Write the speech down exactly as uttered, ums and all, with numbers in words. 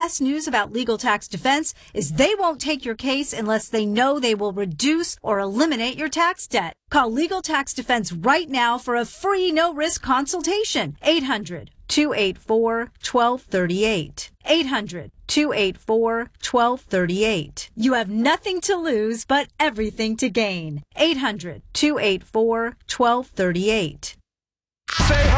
best news about Legal Tax Defense is they won't take your case unless they know they will reduce or eliminate your tax debt. Call Legal Tax Defense right now for a free no-risk consultation. eight hundred, two eight four, one two three eight. eight hundred, two eight four, one two three eight. You have nothing to lose but everything to gain. eight hundred, two eight four, one two three eight. Say